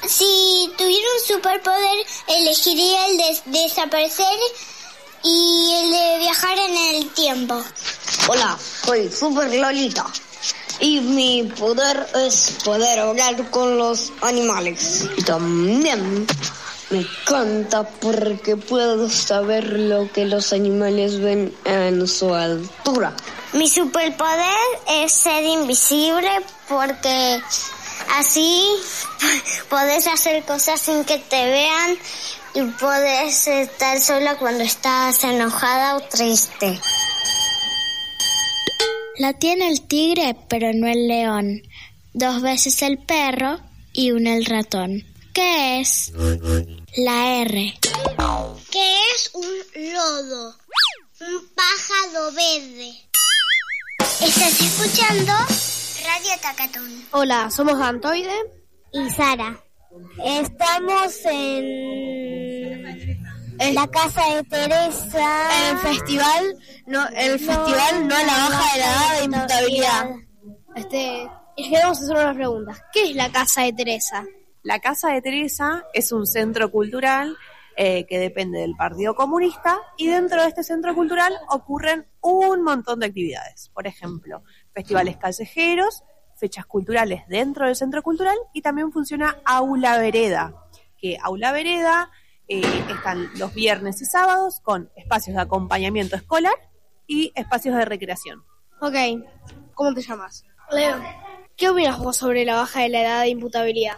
Si tuviera un superpoder, elegiría el de desaparecer y el de viajar en el tiempo. Hola, soy Super Lolita y mi poder es poder hablar con los animales. Y también me encanta porque puedo saber lo que los animales ven en su altura. Mi superpoder es ser invisible porque así podés hacer cosas sin que te vean y podés estar sola cuando estás enojada o triste. La tiene el tigre, pero no el león. 2 veces el perro y 1 el ratón. ¿Qué es? La R. ¿Qué es un lodo? Un pájaro verde. ¿Estás escuchando? Radio Tacatón. Hola, somos Antoide Y Sara. Estamos en la casa de Teresa. en el festival, no en la baja de la edad de imputabilidad. Y queremos hacer unas preguntas. ¿Qué es la casa de Teresa? La Casa de Teresa es un centro cultural que depende del Partido Comunista y dentro de este centro cultural ocurren un montón de actividades. Por ejemplo, festivales callejeros, fechas culturales dentro del centro cultural y también funciona Aula Vereda, que Aula Vereda están los viernes y sábados con espacios de acompañamiento escolar y espacios de recreación. Ok, ¿cómo te llamas? Leo. ¿Qué opinas vos sobre la baja de la edad de imputabilidad?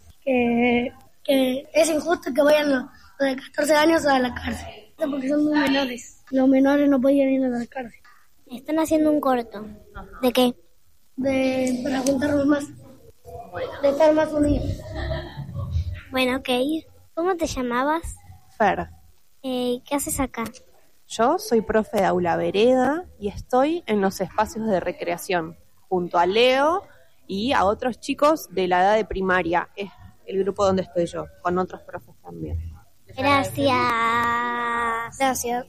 Que es injusto que vayan los de 14 años a la cárcel, porque son muy menores. Los menores no podían ir a la cárcel. Están haciendo un corto. ¿De qué? Para juntarnos más, de estar más unidos. Bueno, ok. ¿Cómo te llamabas? Fer, ¿Qué haces acá? yo soy profe de Aula Vereda y estoy en los espacios de recreación junto a Leo y a otros chicos de la edad de primaria. Es el grupo donde estoy yo, con otros profes también. Gracias. Gracias.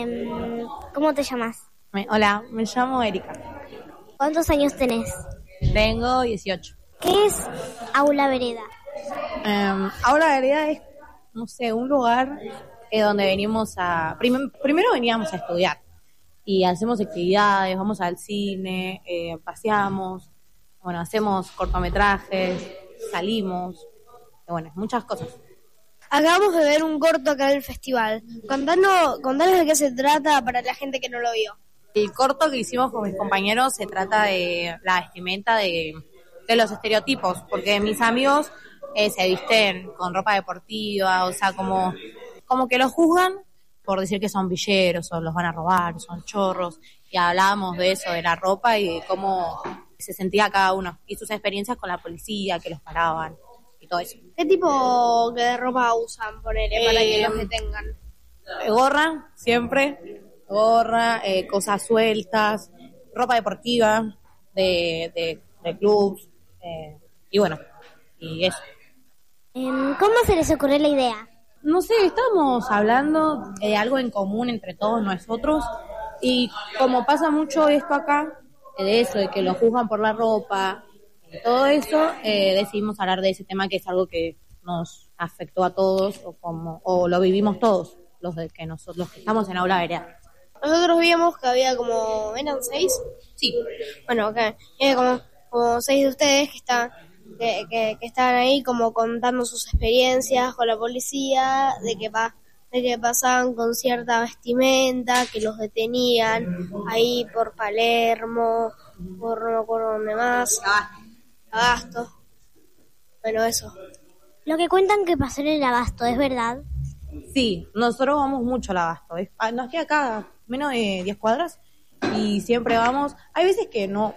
¿Cómo te llamas? Hola, me llamo Erika. ¿Cuántos años tenés? Tengo 18. ¿Qué es Aula Vereda? Ahora la realidad es, no sé, un lugar donde venimos a... Primero veníamos a estudiar y hacemos actividades, vamos al cine, paseamos, bueno, hacemos cortometrajes, salimos, bueno, muchas cosas. Acabamos de ver un corto acá del festival. Contanos de qué se trata para la gente que no lo vio. El corto que hicimos con mis compañeros se trata de la vestimenta de los estereotipos, porque mis amigos se visten con ropa deportiva, o sea, como que los juzgan por decir que son villeros o los van a robar, son chorros, y hablábamos de eso, de la ropa y de cómo se sentía cada uno, y sus experiencias con la policía, que los paraban, y todo eso. ¿Qué tipo de ropa usan, ponele, para que los detengan? Gorra, siempre, cosas sueltas, ropa deportiva de clubs, y bueno, y eso. ¿Cómo se les ocurrió la idea? No sé, estábamos hablando de algo en común entre todos nosotros y como pasa mucho esto acá, de eso, de que lo juzgan por la ropa, todo eso, decidimos hablar de ese tema que es algo que nos afectó a todos o lo vivimos todos, los que estamos en Aula Vereda. Nosotros vimos que había ¿eran 6? Sí. Bueno, ok. Como 6 de ustedes que estaban ahí como contando sus experiencias con la policía, de que pasaban con cierta vestimenta, que los detenían ahí por Palermo, por no me acuerdo dónde más, Abasto. Bueno, eso. Lo que cuentan que pasó en el Abasto, ¿es verdad? Sí, nosotros vamos mucho al Abasto. Nos queda acá menos de 10 cuadras y siempre vamos. Hay veces que no